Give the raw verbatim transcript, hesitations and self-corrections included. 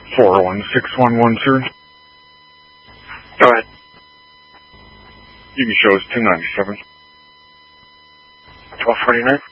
four one six one one, sir. Go ahead. You can show us two ninety-seven. twelve forty-nine.